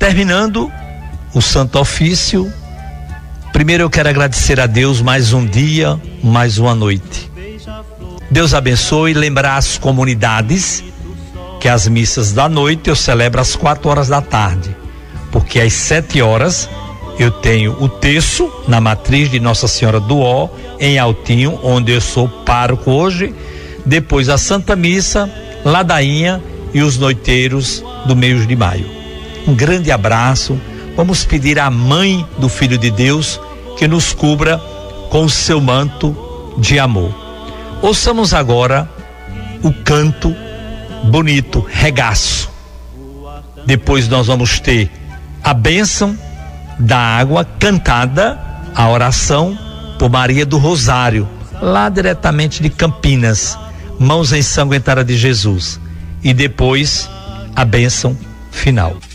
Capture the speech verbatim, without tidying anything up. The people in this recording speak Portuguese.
Terminando o Santo Ofício, primeiro eu quero agradecer a Deus mais um dia, mais uma noite. Deus abençoe e lembrar as comunidades que as missas da noite eu celebro às quatro horas da tarde, porque às sete horas eu tenho o terço na matriz de Nossa Senhora do Ó, em Altinho, onde eu sou pároco hoje, depois a Santa Missa, ladainha e os noiteiros do mês de maio. Um grande abraço, vamos pedir à Mãe do Filho de Deus que nos cubra com o seu manto de amor. Ouçamos agora o canto bonito, Regaço. Depois nós vamos ter a bênção da água cantada, a oração por Maria do Rosário, lá diretamente de Campinas, Mãos Ensanguentadas de Jesus, e depois a bênção final.